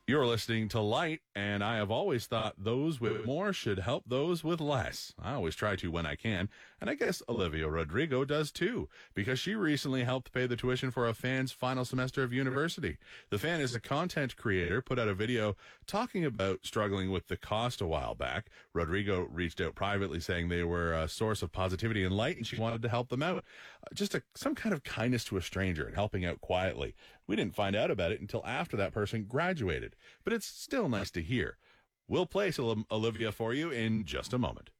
You're listening to Light, and I have always thought those with more should help those with less. I always try to when I can, and I guess Olivia Rodrigo does too, because she recently helped pay the tuition for a fan's final semester of university. The fan is a content creator, put out a video talking about struggling with the cost a while back. Rodrigo reached out privately saying they were a source of positivity and light, and she wanted to help them out. Some kind of kindness to a stranger and helping out quietly. We didn't find out about it until after that person graduated. But it's still nice to hear. We'll play Olivia for you in just a moment.